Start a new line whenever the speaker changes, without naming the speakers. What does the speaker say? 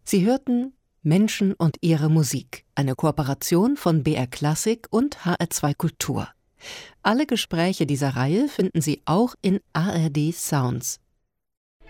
Sie hörten Menschen und ihre Musik, eine Kooperation von BR Klassik und HR2 Kultur. Alle Gespräche dieser Reihe finden Sie auch in ARD Sounds.